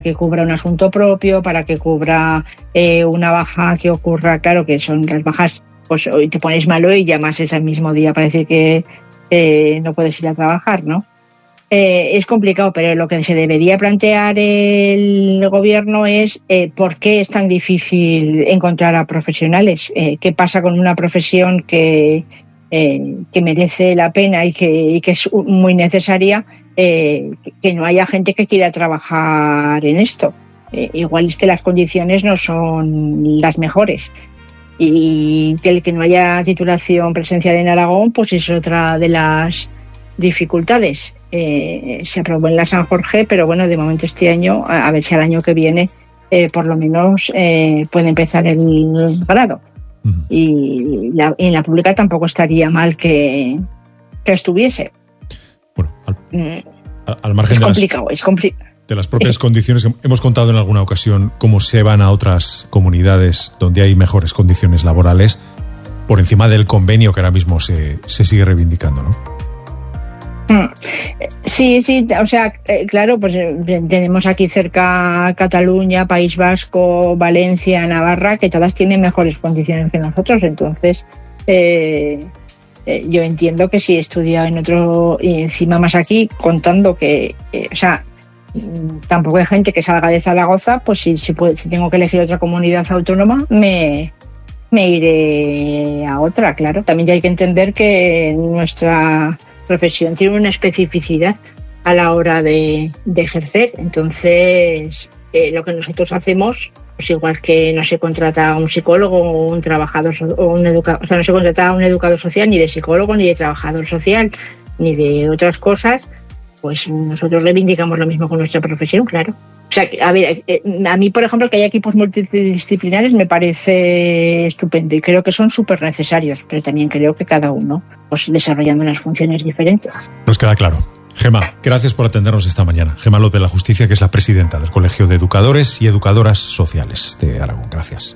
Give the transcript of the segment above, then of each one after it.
que cubra un asunto propio, para que cubra una baja que ocurra, claro que son las bajas, pues hoy te pones malo y llamas ese mismo día para decir que no puedes ir a trabajar, ¿no? Es complicado, pero lo que se debería plantear el gobierno es por qué es tan difícil encontrar a profesionales, qué pasa con una profesión que merece la pena y que es muy necesaria, que no haya gente que quiera trabajar en esto. Igual es que las condiciones no son las mejores. Y que el que no haya titulación presencial en Aragón, pues es otra de las dificultades. Se aprobó en la San Jorge, pero bueno, de momento este año, a ver si al año que viene por lo menos puede empezar el grado. Y en la pública tampoco estaría mal que estuviese. Bueno, al margen de las propias condiciones, hemos contado en alguna ocasión cómo se van a otras comunidades donde hay mejores condiciones laborales por encima del convenio que ahora mismo se sigue reivindicando, ¿no? Sí, o sea, claro, pues tenemos aquí cerca Cataluña, País Vasco, Valencia, Navarra, que todas tienen mejores condiciones que nosotros. Entonces, yo entiendo que si he estudiado en otro, y encima más aquí, contando que, o sea, tampoco hay gente que salga de Zaragoza, pues si tengo que elegir otra comunidad autónoma, me iré a otra, claro. También hay que entender que nuestra profesión tiene una especificidad a la hora de ejercer. Entonces, lo que nosotros hacemos, pues igual que no se contrata a un psicólogo o un trabajador o un educador, o sea, no se contrata a un educador social, ni de psicólogo, ni de trabajador social, ni de otras cosas, pues nosotros reivindicamos lo mismo con nuestra profesión, claro. O sea, a ver, a mí, por ejemplo, que haya equipos multidisciplinares me parece estupendo y creo que son súper necesarios, pero también creo que cada uno pues desarrollando unas funciones diferentes. Nos queda claro. Gema, gracias por atendernos esta mañana. Gema López de la Justicia, que es la presidenta del Colegio de Educadores y Educadoras Sociales de Aragón. Gracias.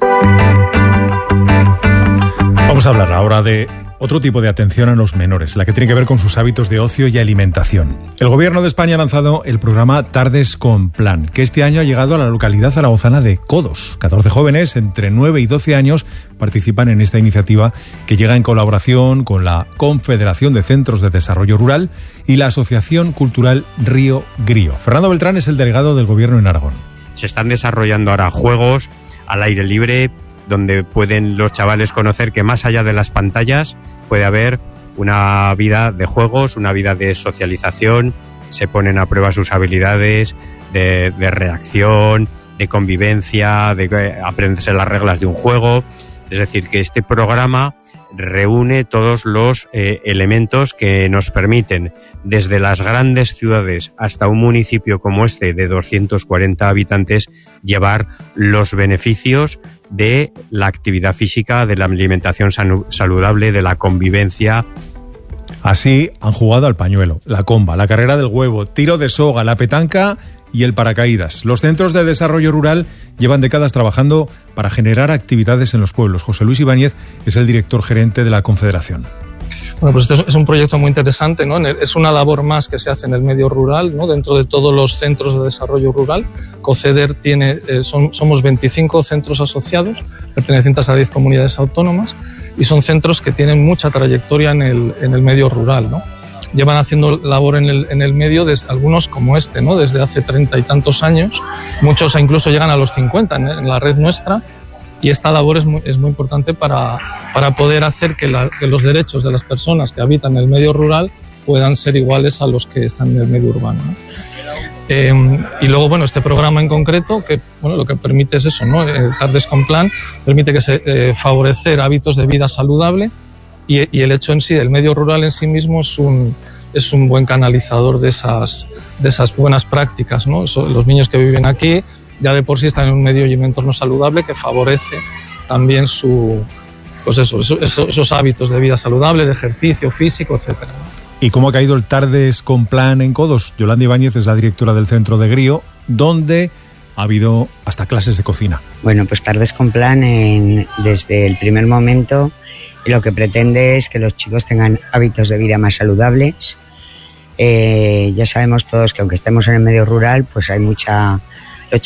Vamos a hablar ahora de otro tipo de atención a los menores, la que tiene que ver con sus hábitos de ocio y alimentación. El Gobierno de España ha lanzado el programa Tardes con Plan, que este año ha llegado a la localidad zaragozana de Codos. 14 jóvenes entre 9 y 12 años participan en esta iniciativa que llega en colaboración con la Confederación de Centros de Desarrollo Rural y la Asociación Cultural Río Grío. Fernando Beltrán es el delegado del Gobierno en Aragón. Se están desarrollando ahora juegos al aire libre, donde pueden los chavales conocer que más allá de las pantallas puede haber una vida de juegos, una vida de socialización, se ponen a prueba sus habilidades de reacción, de convivencia, de aprenderse las reglas de un juego. Es decir, que este programa reúne todos los elementos que nos permiten, desde las grandes ciudades hasta un municipio como este de 240 habitantes, llevar los beneficios de la actividad física, de la alimentación saludable, de la convivencia. Así han jugado al pañuelo, la comba, la carrera del huevo, tiro de soga, la petanca y el paracaídas. Los centros de desarrollo rural llevan décadas trabajando para generar actividades en los pueblos. José Luis Ibáñez es el director gerente de la Confederación. Bueno, pues este es un proyecto muy interesante, ¿no? Es una labor más que se hace en el medio rural, ¿no? Dentro de todos los centros de desarrollo rural. COCEDER somos 25 centros asociados, pertenecientes a 10 comunidades autónomas, y son centros que tienen mucha trayectoria en el medio rural, ¿no? Llevan haciendo labor en el medio, desde algunos como este, ¿no? Desde hace 30 y tantos años. Muchos incluso llegan a los 50 en la red nuestra. Y esta labor es muy importante para poder hacer que los derechos de las personas que habitan el medio rural puedan ser iguales a los que están en el medio urbano, ¿no? Y luego, bueno, este programa en concreto, que bueno, lo que permite es eso, ¿no? Tardes con Plan permite que favorecer hábitos de vida saludable y el hecho en sí del medio rural en sí mismo es un buen canalizador de esas buenas prácticas, ¿no? Los niños que viven aquí ya de por sí están en un medio y un entorno saludable que favorece también esos hábitos de vida saludable, de ejercicio físico, etcétera. ¿Y cómo ha caído el Tardes con Plan en Codos? Yolanda Ibáñez es la directora del centro de Grío, donde ha habido hasta clases de cocina. Bueno, pues Tardes con Plan desde el primer momento lo que pretende es que los chicos tengan hábitos de vida más saludables. Ya sabemos todos que aunque estemos en el medio rural, pues hay mucha